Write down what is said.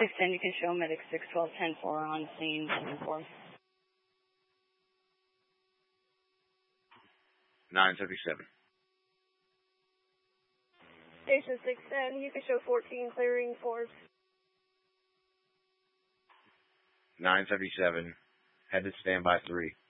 610, you can show medic 612-10-4 on scene 7-4. 977. Station 610, you can show 14 clearing 4. 977, head to standby 3.